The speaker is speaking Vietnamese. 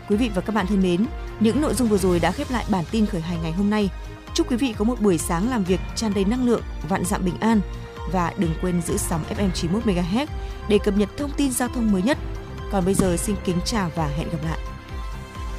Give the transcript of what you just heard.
Quý vị và các bạn thân mến, những nội dung vừa rồi đã khép lại bản tin khởi hành ngày hôm nay. Chúc quý vị có một buổi sáng làm việc tràn đầy năng lượng, vạn dặm bình an. Và đừng quên giữ sóng FM 91 MHz để cập nhật thông tin giao thông mới nhất. Còn bây giờ xin kính chào và hẹn gặp lại.